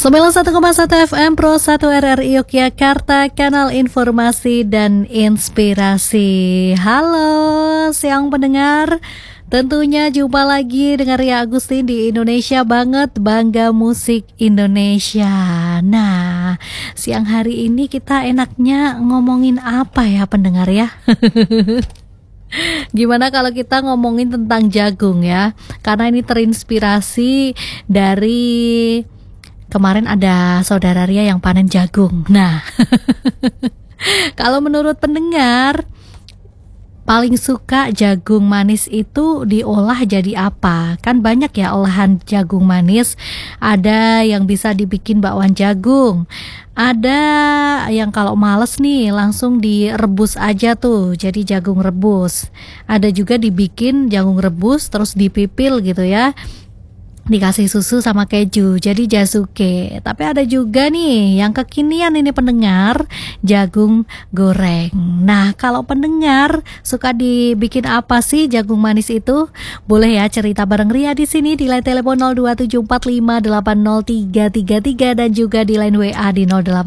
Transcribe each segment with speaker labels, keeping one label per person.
Speaker 1: 91,1 FM Pro 1 RRI Yogyakarta, kanal informasi dan inspirasi. Halo siang pendengar, tentunya jumpa lagi dengan Ria Agustin di Indonesia Banget, Bangga Musik Indonesia. Nah, siang hari ini kita enaknya ngomongin apa ya pendengar ya? Gimana kalau kita ngomongin tentang jagung ya? Karena ini terinspirasi dari kemarin ada saudara Ria yang panen jagung. Nah, kalau menurut pendengar, paling suka jagung manis itu diolah jadi apa? Kan banyak ya olahan jagung manis. Ada yang bisa dibikin bakwan jagung. Ada yang kalau males nih langsung direbus aja tuh, jadi jagung rebus. Ada juga dibikin jagung rebus terus dipipil gitu ya, dikasih susu sama keju, jadi jasuke. Tapi ada juga nih yang kekinian ini pendengar, jagung goreng. Nah, kalau pendengar suka dibikin apa sih jagung manis itu? Boleh ya cerita bareng Ria di sini di line telepon 02745803333 dan juga di line WA di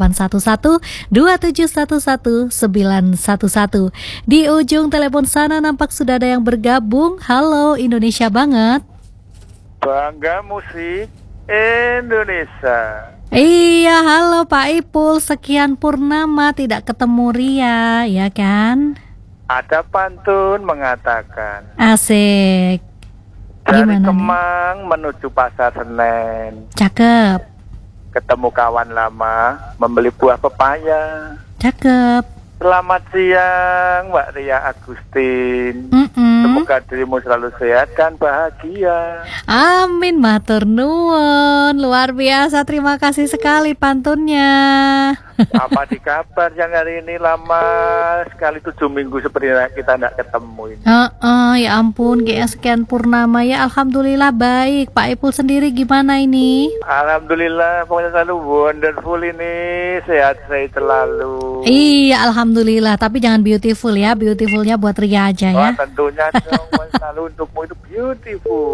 Speaker 1: 081127119111. Di ujung telepon sana nampak sudah ada yang bergabung. Halo Indonesia Banget.
Speaker 2: Bangga Musik Indonesia.
Speaker 1: Iya, halo Pak Ipul. Sekian purnama tidak ketemu Ria, ya kan?
Speaker 2: Ada pantun mengatakan,
Speaker 1: Asik.
Speaker 2: dari
Speaker 1: Gimana
Speaker 2: Kemang menuju Pasar Senen,
Speaker 1: Cakep,
Speaker 2: ketemu kawan lama membeli buah pepaya.
Speaker 1: cakep.
Speaker 2: Selamat siang Mbak Ria Agustin. Semoga dirimu selalu sehat dan bahagia.
Speaker 1: Amin, matur nuwun. Luar biasa, terima kasih sekali pantunnya.
Speaker 2: Apa di kabar yang hari ini? Lama sekali, 7 minggu sepertinya kita tidak ketemu ini.
Speaker 1: Ya ampun, kayak sekian purnama ya. Alhamdulillah baik. Pak Ipul sendiri gimana ini?
Speaker 2: Alhamdulillah, pokoknya selalu wonderful ini. Sehat-sehat selalu.
Speaker 1: Iya, alhamdulillah. Tapi jangan beautiful ya. Beautifulnya buat Ria aja ya.
Speaker 2: Wah, tentunya dong, selalu untukmu itu beautiful.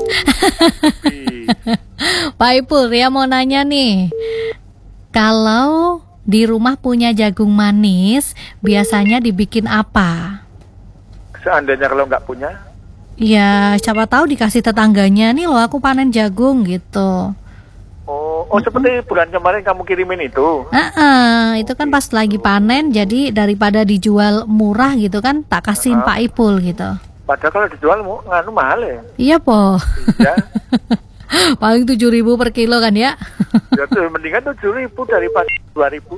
Speaker 1: Pak Ipul, Ria mau nanya nih. Kalau di rumah punya jagung manis, biasanya dibikin apa?
Speaker 2: Seandainya kalau nggak punya?
Speaker 1: Ya, siapa tahu dikasih tetangganya, nih loh aku panen jagung gitu.
Speaker 2: Oh, seperti bulan kemarin kamu kirimin itu.
Speaker 1: Itu kan pas lagi panen, jadi daripada dijual murah gitu kan, tak kasihin Pak Ipul gitu.
Speaker 2: Padahal kalau dijual mahal ya.
Speaker 1: Iya po.
Speaker 2: Iya.
Speaker 1: Paling 7.000 per kilo kan ya.
Speaker 2: Ya tuh mendingan 7.000 daripada 2.000.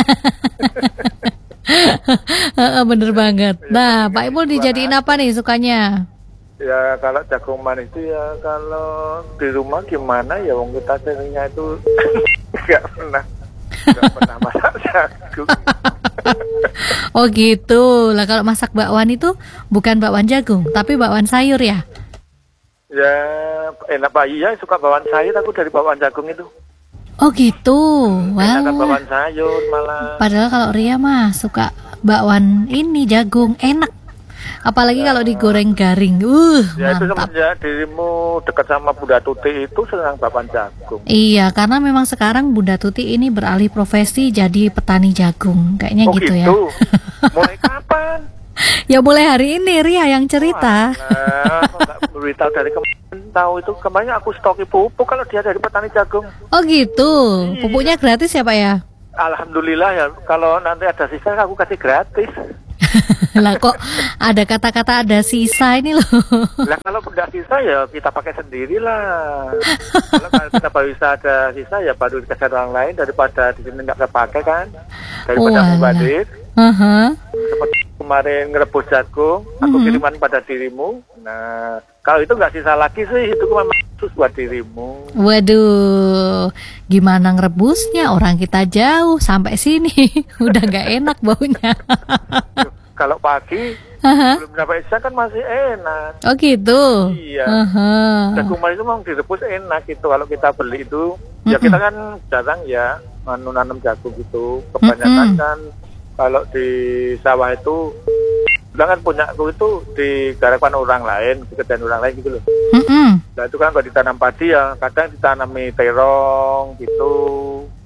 Speaker 1: Bener banget. Nah, Pak Ipul dijadiin apa nih sukanya?
Speaker 2: Ya kalau jagung manis itu ya kalau di rumah gimana ya, wong kita seringnya itu nggak pernah masak jagung.
Speaker 1: Oh gitu. Lah kalau masak bakwan itu bukan bakwan jagung, tapi bakwan sayur ya?
Speaker 2: Ya enak Pak, iya suka bakwan sayur aku dari bakwan jagung itu.
Speaker 1: Oh gitu.
Speaker 2: Enakan
Speaker 1: Wah.
Speaker 2: bakwan sayur malah.
Speaker 1: Padahal kalau Ria mah suka bakwan ini jagung, enak. Apalagi kalau digoreng garing.
Speaker 2: Ya itu
Speaker 1: Mantap.
Speaker 2: semenjak dirimu dekat sama Bunda Tuti itu senang bakwan jagung.
Speaker 1: Iya, karena memang sekarang Bunda Tuti ini beralih profesi jadi petani jagung. Kayaknya gitu ya.
Speaker 2: Mulai kapan?
Speaker 1: Ya mulai hari ini Ria yang cerita.
Speaker 2: Nggak beritahu dari kemarin, tahu itu kemarin aku stoki pupuk kalau dia dari petani jagung.
Speaker 1: Oh gitu.
Speaker 2: Iya.
Speaker 1: Pupuknya gratis ya Pak ya?
Speaker 2: Alhamdulillah ya, kalau nanti ada sisa aku kasih gratis.
Speaker 1: Lah kok ada kata-kata ada sisa ini loh.
Speaker 2: Lah kalau udah sisa ya kita pakai sendiri lah. Kalau kita baru bisa ada sisa ya baru dikasih orang lain daripada di sini nggak kepakai kan. Daripada mubazir. Seperti kemarin ngerebus jagung, aku kiriman pada dirimu. Nah, kalau itu nggak sisa lagi sih, itu memang khusus buat dirimu.
Speaker 1: Waduh, gimana ngerebusnya? Orang kita jauh sampai sini udah nggak enak baunya.
Speaker 2: Kalau pagi belum dapat isa kan masih enak.
Speaker 1: Oh gitu.
Speaker 2: Iya. Jagung manis itu memang direbus enak gitu. Kalau kita beli itu, ya kita kan jarang ya nanam jagung gitu. Kebanyakan kan kalau di sawah itu, bilang kan punya aku itu digarapkan orang lain, pekerjaan orang lain gitu loh. Nah itu kan kalau ditanam padi ya kadang ditanami terong gitu.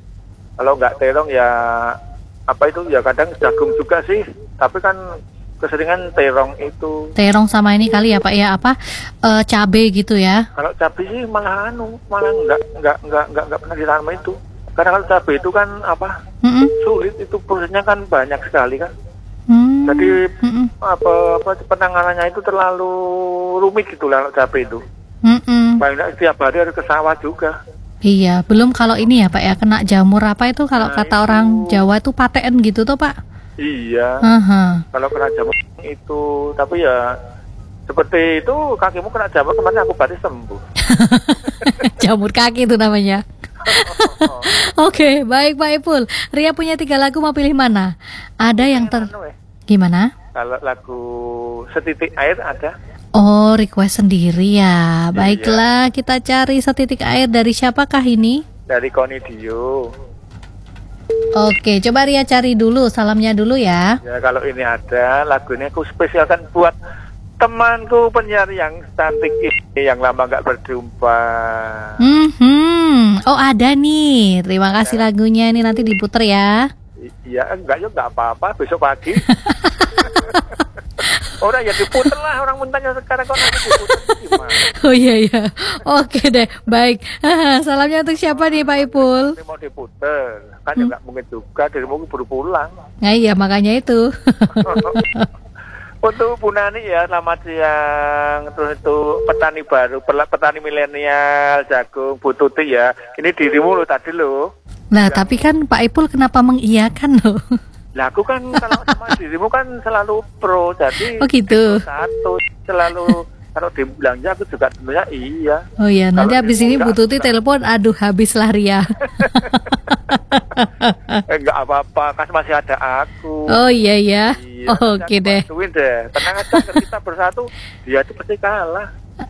Speaker 2: Kalau nggak terong ya apa itu ya kadang jagung juga sih. Tapi kan keseringan terong itu.
Speaker 1: Terong sama ini kali ya Pak ya, apa cabe gitu ya?
Speaker 2: Kalau cabai sih malah nggak pernah ditanam itu. Karena kalau cabai itu kan apa sulit, itu prosesnya kan banyak sekali kan. Jadi apa penanganannya itu terlalu rumit gitu lah cabai itu. Banyak setiap hari harus ke sawah juga.
Speaker 1: Iya, belum kalau ini ya Pak ya, kena jamur apa itu kalau kata orang Jawa itu paten gitu tuh Pak.
Speaker 2: Iya. Kalau kena jamur itu, tapi ya seperti itu kakimu kena jamur kemarin aku baru sembuh.
Speaker 1: Jamur kaki itu namanya. Oke, baik Pak Ipul. Ria punya 3 lagu, mau pilih mana? Ada yang gimana?
Speaker 2: Kalau lagu Setitik Air ada.
Speaker 1: Oh, request sendiri ya. Baiklah, kita cari Setitik Air dari siapakah ini?
Speaker 2: Dari Koni Dio.
Speaker 1: Oke, coba Ria cari dulu, salamnya dulu ya.
Speaker 2: Ya, kalau ini ada, lagu ini aku spesialkan buat temanku penyiar yang cantik ini, yang lama nggak berjumpa.
Speaker 1: Oh, ada nih. Terima kasih lagunya, ini nanti diputer ya.
Speaker 2: Iya, enggak apa-apa, besok pagi. Orang ya diputer lah, orang muntahnya sekarang kok nanti diputer gimana?
Speaker 1: Oh iya. Oke deh, baik. Salamnya untuk siapa nih Pak Ipul?
Speaker 2: Nanti mau diputer, kan ya nggak mungkin juga, dirimu baru pulang.
Speaker 1: Nah iya, makanya itu.
Speaker 2: Untuk Bu Nani ya, selamat siang. Terus itu petani baru, petani milenial, jagung, Bu Tuti ya. Ini dirimu lo tadi lo.
Speaker 1: Nah, tapi kan Pak Ipul kenapa mengiyakan loh?
Speaker 2: Lah aku kan kalau sama dirimu kan selalu pro, jadi
Speaker 1: gitu.
Speaker 2: Satu selalu kalau dibilangnya aku juga tentunya iya.
Speaker 1: Oh iya, nanti habis ini Bu Tuti telepon, aduh habislah Ria.
Speaker 2: Enggak apa-apa, kan masih ada aku.
Speaker 1: Oh iya. Oke deh.
Speaker 2: Bantuin deh, tenang aja, kita bersatu, dia itu pasti kalah.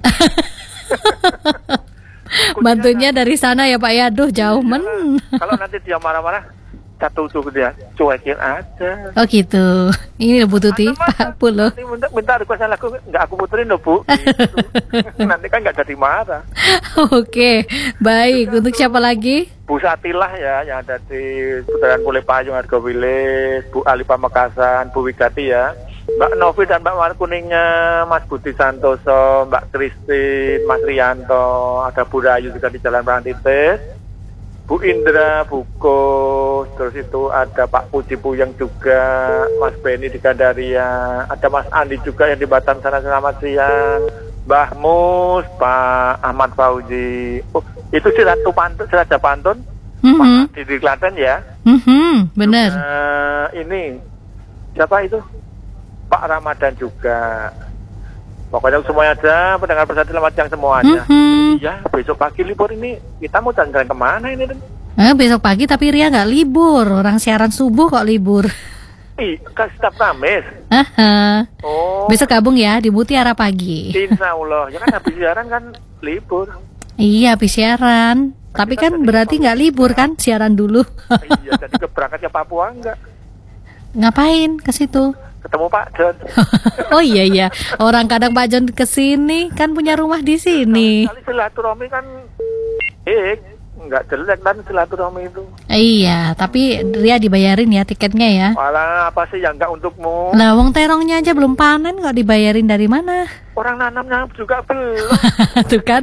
Speaker 1: Bantunya dari sana ya Pak ya, aduh jauh men.
Speaker 2: Kalau nanti dia marah-marah, satu dia cuekin aja.
Speaker 1: Oh gitu. Ini Bu Tuti, Pak Pul loh.
Speaker 2: Minta request lagu nggak aku puterin loh Bu. Gitu. Nanti kan nggak jadi marah.
Speaker 1: Oke, baik. Untuk siapa lagi?
Speaker 2: Bu Satilah ya, yang ada di putaran Pule Payung Argowilis, Bu Ali Pamekasan, Bu Wigati ya, Mbak Novi dan Mbak Warna Kuningnya, Mas Budi Santoso, Mbak Kristin, Mas Rianto, ada Bu Rayu juga di Jalan Prantitis, Bu Indra, Bu Kos, terus itu ada Pak Puji Puyeng juga, Mas Beni di Gandaria, ada Mas Andi juga yang di Batam sana, selamat siang, Mbah Mus, Pak Ahmad Fauzi. Oh, itu si Ratu Pantun, si Raja Pantun, Pak di Klaten ya.
Speaker 1: Benar.
Speaker 2: Ini siapa itu? Pak Ramadan juga. Pokoknya semuanya ada, pendengar Persatu selamat siang semuanya. Iya, besok pagi libur ini, kita mau jalan-jalan kemana ini?
Speaker 1: Besok pagi tapi Ria nggak libur, orang siaran subuh kok libur.
Speaker 2: Kan setiap Kamis. Oh.
Speaker 1: Besok gabung ya di Mutiara Pagi.
Speaker 2: Insya Allah, ya kan habis siaran kan libur.
Speaker 1: Iya, habis siaran. Tapi kan berarti nggak libur kan, siaran dulu.
Speaker 2: Iya, jadi berangkat ke Papua enggak?
Speaker 1: Ngapain ke situ?
Speaker 2: Ketemu Pak John.
Speaker 1: Oh iya, orang kadang Pak John kesini kan punya rumah di sini.
Speaker 2: Kali silaturahmi kan, nggak jelek kan silaturahmi itu.
Speaker 1: Iya, tapi Ria dibayarin ya tiketnya ya.
Speaker 2: Malah apa sih yang nggak untukmu?
Speaker 1: Nah, wong terongnya aja belum panen, nggak dibayarin dari mana?
Speaker 2: Orang nanamnya juga belum.
Speaker 1: Tuh kan.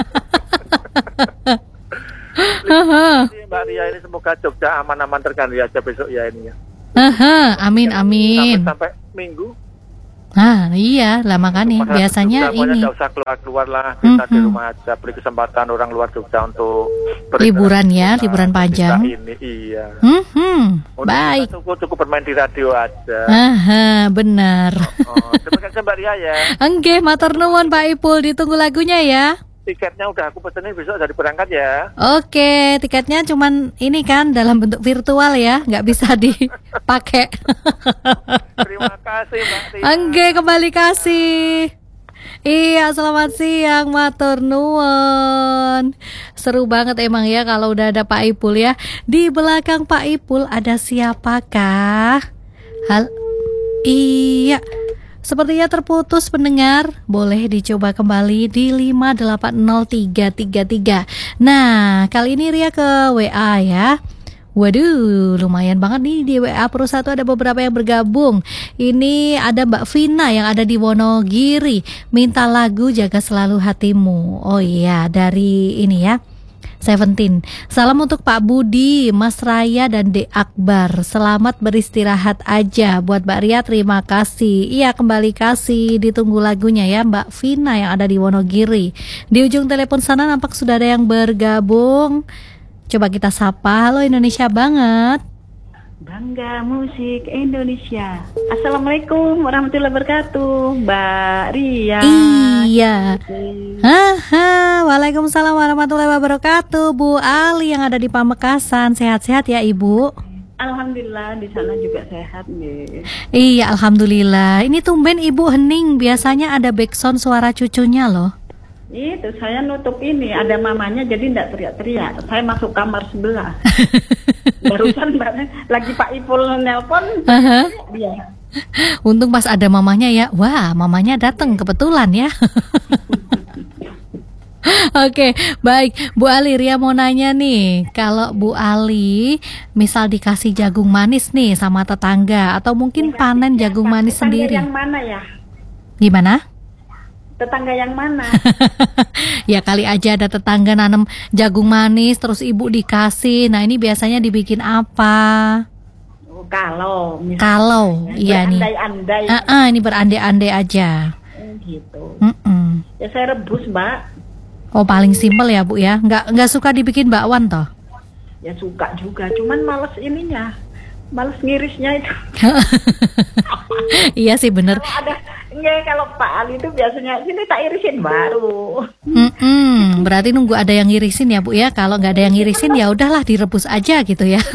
Speaker 2: Mbak Ria ini semoga Jogja aman-aman terkendali aja besok ya ini ya.
Speaker 1: Amin.
Speaker 2: Sampai Minggu.
Speaker 1: Nah iya, lah makanya biasanya ini
Speaker 2: nggak usah keluar lah, kita di rumah aja, beri kesempatan orang luar Jogja untuk
Speaker 1: liburan ya, liburan panjang
Speaker 2: ini. Iya.
Speaker 1: Baik.
Speaker 2: Cukup bermain di radio aja.
Speaker 1: Benar.
Speaker 2: Terima kasih Mbak Ria ya.
Speaker 1: Enggak, matur nuwun Pak Ipul, ditunggu lagunya ya.
Speaker 2: Tiketnya udah aku pesenin besok jadi berangkat ya.
Speaker 1: Oke, tiketnya cuman ini kan dalam bentuk virtual ya, nggak bisa dipakai.
Speaker 2: Terima kasih Mbak Ria.
Speaker 1: Oke, kembali kasih. Iya, selamat siang, matur nuwun. Seru banget emang ya kalau udah ada Pak Ipul ya. Di belakang Pak Ipul ada siapakah? Iya. Sepertinya terputus pendengar, boleh dicoba kembali di 5803333. Nah, kali ini Ria ke WA ya. Waduh, lumayan banget nih di WA Pro 1 ada beberapa yang bergabung. Ini ada Mbak Vina yang ada di Wonogiri, minta lagu Jaga Selalu Hatimu. Oh iya, dari ini ya, Seventeen. Salam untuk Pak Budi, Mas Raya dan Dek Akbar. Selamat beristirahat aja. Buat Mbak Ria terima kasih. Iya, kembali kasih. Ditunggu lagunya ya Mbak Vina yang ada di Wonogiri. Di ujung telepon sana nampak sudah ada yang bergabung. Coba kita sapa. Halo Indonesia banget.
Speaker 3: Bangga musik Indonesia. Assalamualaikum warahmatullahi wabarakatuh, Mbak Ria.
Speaker 1: Iya. Waalaikumsalam warahmatullahi wabarakatuh, Bu Ali yang ada di Pamekasan. Sehat-sehat ya Ibu?
Speaker 3: Alhamdulillah di sana juga sehat nih.
Speaker 1: Iya, alhamdulillah. Ini tumben Ibu hening. Biasanya ada backsound suara cucunya loh.
Speaker 3: Itu saya nutup ini, ada mamanya jadi enggak teriak-teriak. Saya masuk kamar sebelah. Barusan lagi Pak Ipul nelpon, dia.
Speaker 1: Untung pas ada mamanya ya. Wah, mamanya datang kebetulan ya. Oke, baik. Bu Ali, Ria mau nanya nih, kalau Bu Ali misal dikasih jagung manis nih sama tetangga, atau mungkin panen jagung manis sendiri.
Speaker 3: Yang mana ya?
Speaker 1: Gimana?
Speaker 3: Tetangga yang mana?
Speaker 1: Ya kali aja ada tetangga nanam jagung manis terus Ibu dikasih. Nah ini biasanya dibikin apa?
Speaker 3: Kalau
Speaker 1: iya nih.
Speaker 3: Berandai-andai.
Speaker 1: Ini berandai-andai aja.
Speaker 3: Gitu. Ya saya rebus, Mbak.
Speaker 1: Oh paling simpel ya Bu ya. Nggak suka dibikin bakwan toh?
Speaker 3: Ya suka juga, cuman males ininya. Males ngirisnya itu.
Speaker 1: Iya sih bener.
Speaker 3: Kalau Pak Ali itu biasanya sini tak irisin baru.
Speaker 1: Berarti nunggu ada yang ngirisin ya Bu ya. Kalau nggak ada yang ngirisin ya udahlah direbus aja gitu ya.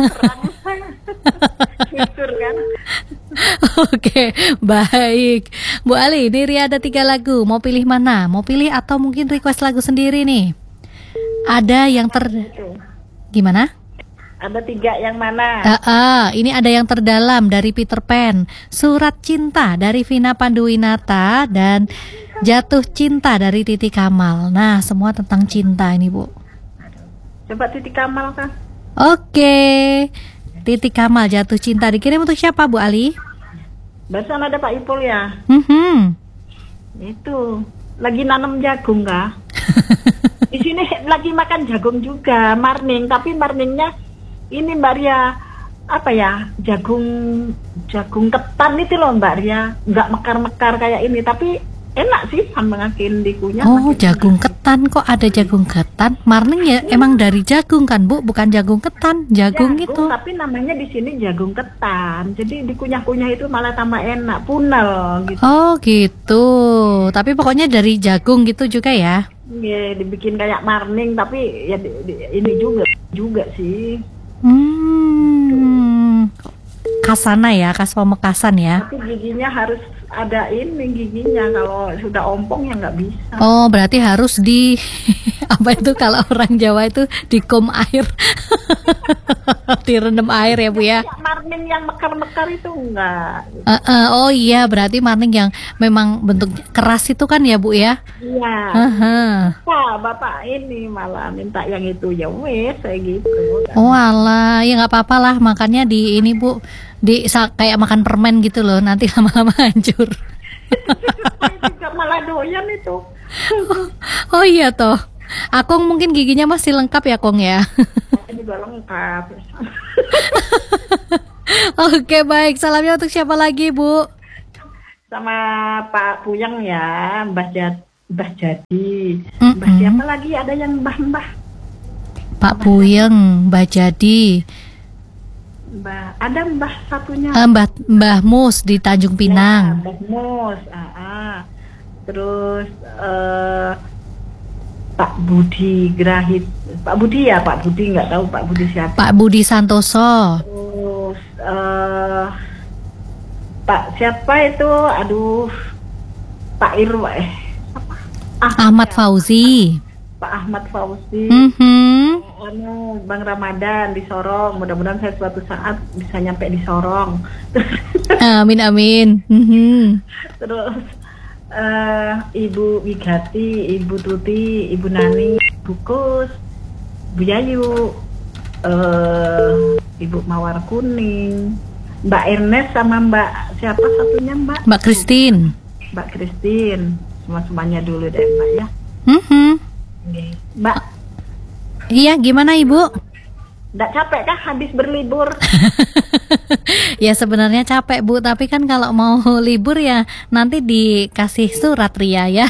Speaker 3: Fitur kan.
Speaker 1: Oke, baik Bu Ali, ini Ria ada 3 lagu. Mau pilih mana? Mau pilih atau mungkin request lagu sendiri nih? Ada yang Gimana?
Speaker 3: Ada 3 yang mana?
Speaker 1: Ini ada yang terdalam dari Peter Pan, Surat Cinta dari Vina Panduwinata, dan Jatuh Cinta dari Titi Kamal. Nah, semua tentang cinta ini Bu.
Speaker 3: Coba Titi Kamal kan?
Speaker 1: Oke, Titi Kamal Jatuh Cinta dikirim untuk siapa Bu Ali?
Speaker 3: Barusan ada Pak Ipul ya? Itu lagi nanam jagung kah? Di sini lagi makan jagung juga, marning, tapi marningnya ini Mbak Ria, apa ya, jagung ketan itu loh Mbak Ria, nggak mekar-mekar kayak ini, tapi enak sih makin dikunyah.
Speaker 1: Oh jagung ketan, kok ada jagung ketan? Marning ya emang dari jagung kan Bu, bukan jagung ketan, jagung itu.
Speaker 3: Tapi namanya di sini jagung ketan, jadi dikunyah-kunyah itu malah tambah enak, punel gitu.
Speaker 1: Oh gitu, tapi pokoknya dari jagung gitu juga ya?
Speaker 3: Iya, dibikin kayak marning, tapi ya ini juga sih.
Speaker 1: Kasana ya, khas Pamekasan ya.
Speaker 3: Tapi giginya harus ada ini giginya, kalau sudah ompong ya nggak bisa.
Speaker 1: Oh berarti harus di apa itu kalau orang Jawa itu dikom air, direndam air ya Bu ya.
Speaker 3: Marning yang mekar-mekar itu enggak.
Speaker 1: Oh iya, berarti marning yang memang bentuk keras itu kan ya Bu ya.
Speaker 3: Iya. Bapak ini malah minta yang itu, ya wes kayak gitu.
Speaker 1: Oh alah, ya nggak apa-apa lah, makannya di ini Bu, kayak makan permen gitu loh, nanti lama-lama hancur.
Speaker 3: Juga malah doyan itu.
Speaker 1: Oh iya toh, Akong mungkin giginya masih lengkap ya Kong ya.
Speaker 3: Juga lengkap.
Speaker 1: Oke baik, salamnya untuk siapa lagi Bu?
Speaker 3: Sama Pak Puyang ya, Mbah Jadi. Mbah siapa lagi, ada yang mbah.
Speaker 1: Pak Puyeng, Mbah Jadi.
Speaker 3: Ada mbah satunya.
Speaker 1: Mbah Mus di Tanjung Pinang.
Speaker 3: Ya, Mbah Mus. Terus Pak Budi Grahit. Pak Budi nggak tahu Pak Budi siapa.
Speaker 1: Pak Budi Santoso.
Speaker 3: Terus Pak siapa itu? Aduh, Pak Irwa.
Speaker 1: Ahmad Fauzi.
Speaker 3: Pak Ahmad Fauzi. Bang Ramadan di Sorong. Mudah-mudahan saya suatu saat bisa nyampe di Sorong.
Speaker 1: Amin.
Speaker 3: Terus Ibu Wigati, Ibu Tuti, Ibu Nani, Bu Kus, Bu Yayu, Ibu Mawar Kuning, Mbak Ernest sama Mbak siapa satunya Mbak?
Speaker 1: Mbak Christine.
Speaker 3: Mbak Christine, semuanya dulu deh Mbak ya. Mbak.
Speaker 1: Iya, gimana Ibu?
Speaker 3: Nggak capek kah habis berlibur?
Speaker 1: Ya sebenarnya capek Bu, tapi kan kalau mau libur ya nanti dikasih surat Ria ya.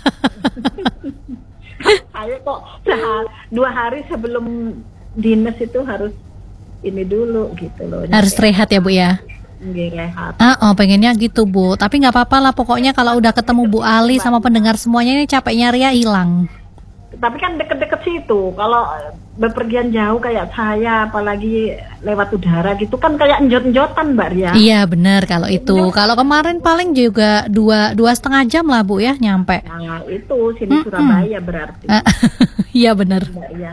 Speaker 3: Ayo kok 2 hari sebelum dinas itu harus ini dulu gitu loh.
Speaker 1: Harus rehat ya Bu ya.
Speaker 3: Rehat.
Speaker 1: Pengennya gitu Bu. Tapi nggak apa-apa lah, pokoknya kalau udah ketemu Bu Ali sama pendengar semuanya ini capeknya Ria hilang.
Speaker 3: Tapi kan deket-deket situ. Kalau bepergian jauh kayak saya, apalagi lewat udara gitu kan kayak enjot-enjotan Mbak Ria.
Speaker 1: Iya benar kalau itu. Kalau kemarin paling juga 2,5 jam lah Bu ya nyampe.
Speaker 3: Nah itu sini Surabaya berarti.
Speaker 1: Iya benar.
Speaker 3: Iya.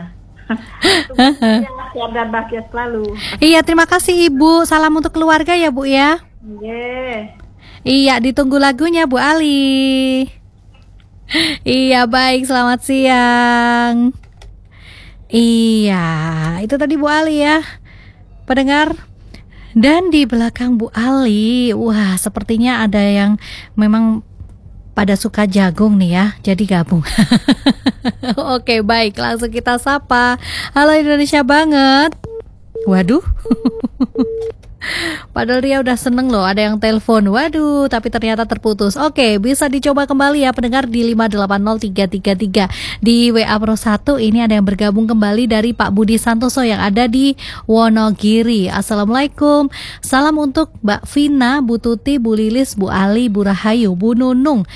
Speaker 3: Sehat dan bahagia selalu.
Speaker 1: Iya, terima kasih Ibu. Salam untuk keluarga ya Bu ya. Iya, ditunggu lagunya Bu Ali. Iya, baik, selamat siang. Iya, itu tadi Bu Ali ya, pendengar. Dan di belakang Bu Ali, wah sepertinya ada yang memang pada suka jagung nih ya, jadi gabung. Oke, baik, langsung kita sapa. Halo Indonesia banget. Waduh. Padahal dia udah seneng loh, ada yang telepon. Waduh, tapi ternyata terputus. Oke, bisa dicoba kembali ya pendengar di 580-333. Di WA Pro 1 ini ada yang bergabung kembali dari Pak Budi Santoso yang ada di Wonogiri. Assalamualaikum. Salam untuk Mbak Vina, Bu Tuti, Bu Lilis, Bu Ali, Bu Rahayu, Bu Nunung,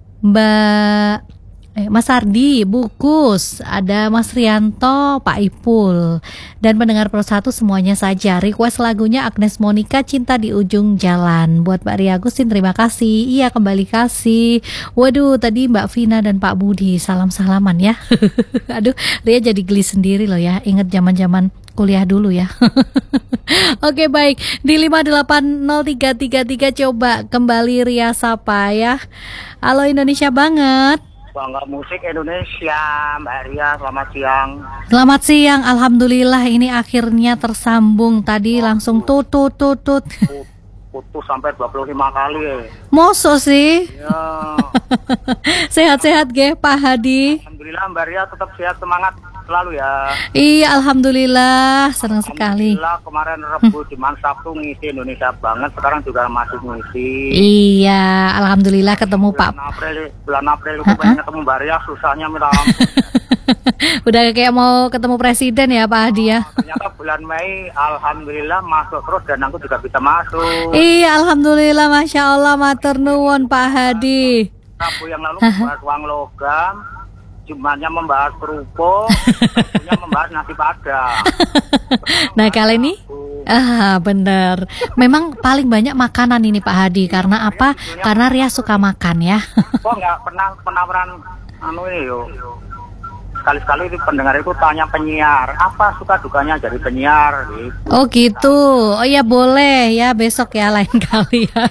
Speaker 1: Mas Ardi, Bukus, ada Mas Rianto, Pak Ipul, dan pendengar Pro 1 semuanya saja. Request lagunya Agnes Monica, Cinta di Ujung Jalan. Buat Mbak Ria Agustin, terima kasih. Iya, kembali kasih. Waduh, tadi Mbak Vina dan Pak Budi salam-salaman ya. Aduh, Ria jadi geli sendiri loh ya. Ingat zaman-zaman kuliah dulu ya. Oke, baik. Di 5803333 coba kembali Ria sapa ya. Halo Indonesia banget.
Speaker 2: Bangga Musik Indonesia, Mbak Ria, selamat siang.
Speaker 1: Selamat siang, alhamdulillah ini akhirnya tersambung. Tadi langsung tutut.
Speaker 2: Putus sampai 25 kali.
Speaker 1: Moso sih?
Speaker 2: Ya.
Speaker 1: Sehat-sehat ge Pak Hadi.
Speaker 2: Alhamdulillah Mbak Ria tetap sehat, semangat selalu ya.
Speaker 1: Iya, alhamdulillah, senang sekali.
Speaker 2: Alhamdulillah kemarin Rabu Jumat Sabtu ngisi Indonesia banget, sekarang juga masih ngisi.
Speaker 1: Iya, alhamdulillah ketemu Pak.
Speaker 2: Bulan April itu pengen ketemu Mbak Ria, susahnya minta ampun.
Speaker 1: Udah kayak mau ketemu presiden ya Pak Hadi ya.
Speaker 2: Ternyata bulan Mei alhamdulillah masuk terus dan aku juga bisa masuk.
Speaker 1: Iya, alhamdulillah, masya Allah, matur nuwun Pak Hadi.
Speaker 2: Rabu yang lalu membahas uang logam, Jumatnya membahas kerupuk, Sabtunya membahas nasi padang.
Speaker 1: Nah kali ini bener. Memang paling banyak makanan ini Pak Hadi. Karena apa? Karena Ria suka makan ya.
Speaker 2: Kok nggak pernah penawaran ini yo. Sekali-sekali itu pendengar itu tanya penyiar, apa suka dukanya jadi penyiar gitu.
Speaker 1: Oh gitu. Oh ya boleh ya, besok ya lain kali ya.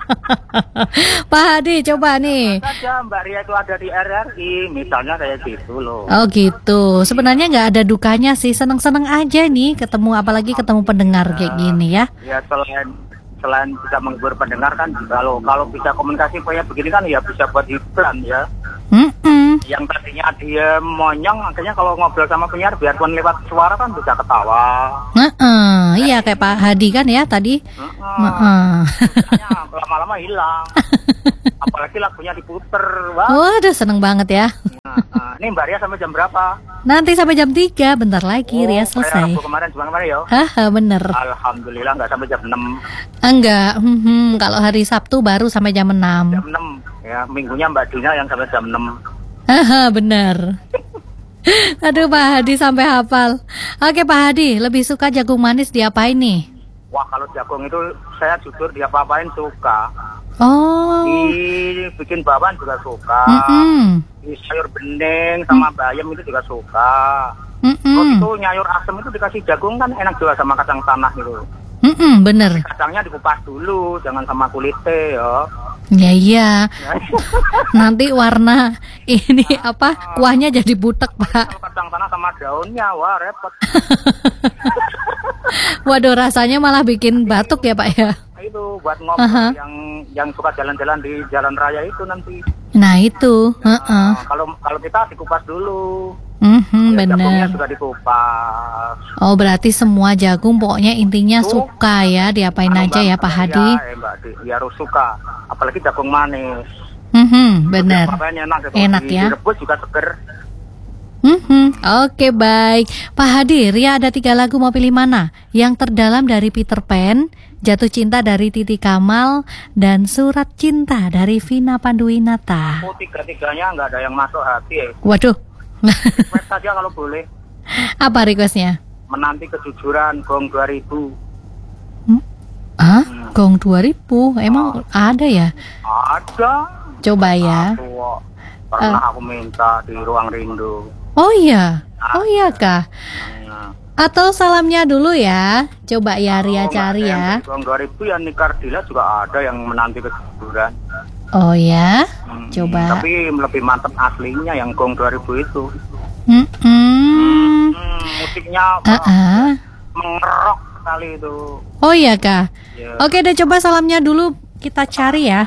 Speaker 1: Pak Hadi coba nih.
Speaker 2: Saja Mbak Ria itu ada di RRI misalnya kayak gitu loh.
Speaker 1: Oh gitu. Sebenarnya nggak ada dukanya sih, seneng-seneng aja nih ketemu, apalagi ketemu pendengar kayak gini ya.
Speaker 2: Ya selain bisa menghibur pendengar kan, kalau bisa komunikasi kayak begini kan ya bisa buat hiburan ya. Yang tadinya dia monyong, akhirnya kalau ngobrol sama penyiar biarpun lewat suara kan bisa ketawa.
Speaker 1: Iya kayak Pak Hadi kan ya tadi.
Speaker 2: Lama-lama hilang. Apalagi lagunya diputer.
Speaker 1: Waduh, seneng banget ya.
Speaker 2: Ini Mbak Ria sampai jam berapa?
Speaker 1: Nanti sampai jam 3, bentar lagi Ria selesai.
Speaker 2: Kemarin ya?
Speaker 1: Bener.
Speaker 2: Alhamdulillah nggak sampai jam 6.
Speaker 1: Enggak, kalau hari Sabtu baru sampai jam 6.
Speaker 2: Jam 6, ya minggunya Mbak Dina yang sampai jam 6.
Speaker 1: Bener. Aduh Pak Hadi sampai hafal. Oke Pak Hadi, lebih suka jagung manis diapain nih?
Speaker 2: Wah kalau jagung itu saya jujur diapa-apain suka.
Speaker 1: Oh.
Speaker 2: Dibikin bawang juga suka. Di sayur bening sama bayam itu juga suka. Terus itu nyayur asem itu dikasih jagung kan enak juga sama kacang tanah gitu.
Speaker 1: Bener.
Speaker 2: Kacangnya dikupas dulu, jangan sama kulitnya ya.
Speaker 1: Ya iya. Nanti warna ini apa kuahnya jadi butek, Pak.
Speaker 2: Kalau kacang tanah sama daunnya, wah repot.
Speaker 1: Waduh, rasanya malah bikin batuk ya, Pak ya.
Speaker 2: Itu buat ngobrol yang suka jalan-jalan di jalan raya itu nanti.
Speaker 1: Nah itu.
Speaker 2: Kalau kita dikupas dulu.
Speaker 1: Bener.
Speaker 2: Jagungnya juga dikupas.
Speaker 1: Oh berarti semua jagung pokoknya intinya suka ya, diapain aja ya Pak Hadi?
Speaker 2: Mbak Di harus suka, apalagi jagung manis.
Speaker 1: Bener. Enak ya.
Speaker 2: Direbus juga seger.
Speaker 1: Oke baik, Pak Hadi, Ria ada 3 lagu, mau pilih mana? Yang terdalam dari Peter Pan, Jatuh Cinta dari Titi Kamal, dan Surat Cinta dari Vina Panduwinata.
Speaker 2: Oh, 3-3-nya nggak ada yang masuk hati ya.
Speaker 1: Waduh.
Speaker 2: Request saja kalau boleh.
Speaker 1: Apa requestnya?
Speaker 2: Menanti Kejujuran Gong 2000.
Speaker 1: Gong 2000? Emang ada ya?
Speaker 2: Ada.
Speaker 1: Coba ya.
Speaker 2: Pernah aku minta di Ruang Rindu.
Speaker 1: Oh iya? Oh iya kah? Atau salamnya dulu ya. Coba ya Ria cari ya.
Speaker 2: Gong 2000 yang Nikardila juga ada yang menanti Kejujuran.
Speaker 1: Oh ya? Coba.
Speaker 2: Tapi lebih mantap aslinya yang Gong 2000 itu. Musiknya mengerok sekali itu.
Speaker 1: Oh iya kah? Ya. Oke deh, coba salamnya dulu kita cari ya.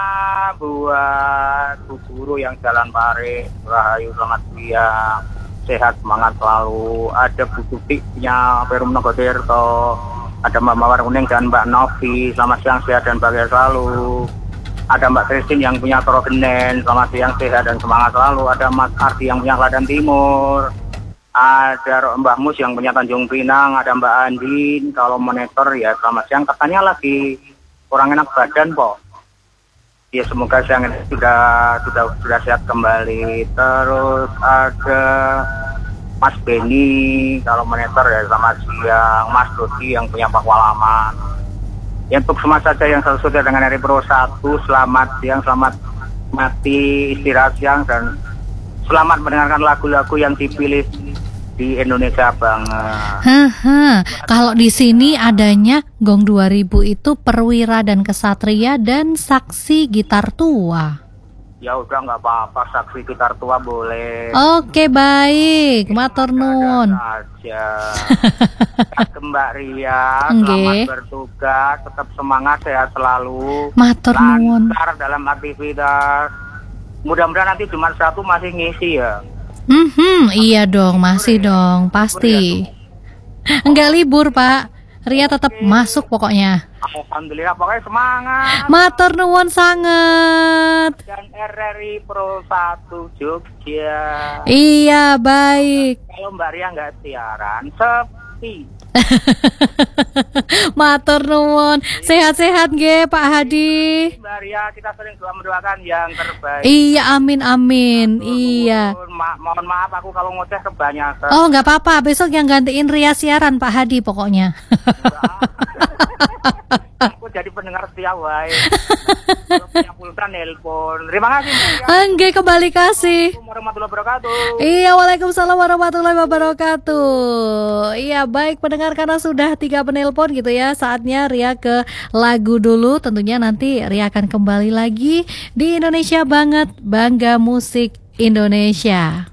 Speaker 2: Buat Bu Guru yang Jalan Pare, Rahayu, selamat siang, sehat semangat selalu. Ada Bu Tutiknya Perum Nogotirto, ada Mbak Mawar Kuning dan Mbak Novi, selamat siang sehat dan bahagia selalu. Ada Mbak Christine yang punya Toro Genen, selamat siang sehat dan semangat selalu. Ada Mas Ardi yang punya Kladan Timur. Ada Mbak Mus yang punya Tanjung Pinang. Ada Mbak Andin, kalau monitor ya selamat siang. Katanya lagi kurang enak badan kok. Ya semoga siang ini sudah sehat kembali. Terus ada Mas Beni, kalau monitor ya selamat siang. Mas Dodi yang punya Pakualaman. Ya, untuk semua saja yang sesuai dengan Hari Pro 1, selamat siang, selamat mati, istirahat siang, dan selamat mendengarkan lagu-lagu yang dipilih di Indonesia banget.
Speaker 1: Kalau di sini adanya Gong 2000 itu Perwira dan Kesatria dan Saksi Gitar Tua.
Speaker 2: Ya udah nggak apa-apa, Saksi Gitar Tua boleh.
Speaker 1: Oke baik, matur nuwun.
Speaker 2: Aja. Mbak Ria, selamat bertugas, tetap semangat, sehat selalu.
Speaker 1: Matur nuwun.
Speaker 2: Lancar dalam aktivitas. Mudah-mudahan nanti Jumat 1 masih ngisi ya.
Speaker 1: Iya dong, masih dong, pasti. Enggak libur Pak, Ria tetap masuk pokoknya.
Speaker 2: Alhamdulillah, pokoknya semangat.
Speaker 1: Matur nuwun sangat.
Speaker 2: Dan RRI Pro 1 Jogja.
Speaker 1: Iya baik.
Speaker 2: Kalau Mbak Ria nggak siaran, sepi.
Speaker 1: Matur nuwun. Sehat-sehat nggih Pak Hadi.
Speaker 2: Mbak Ria, kita sering doa mendoakan yang terbaik.
Speaker 1: Iya, amin. Iya.
Speaker 2: Mohon maaf aku kalau ngoceh kebanyakan.
Speaker 1: Oh, nggak apa-apa. Besok yang gantiin Ria siaran Pak Hadi pokoknya.
Speaker 2: Aku jadi pendengar setia wae. Kalau punya pulsa nelpon. Terima kasih Mbak.
Speaker 1: Nggih, kembali kasih.
Speaker 2: Assalamualaikum warahmatullahi wabarakatuh.
Speaker 1: Iya, waalaikumsalam warahmatullahi wabarakatuh. Iya, baik pendengar, karena sudah 3 penelpon gitu ya. Saatnya Ria ke lagu dulu. Tentunya nanti Ria akan kembali lagi di Indonesia Banget, Bangga Musik Indonesia.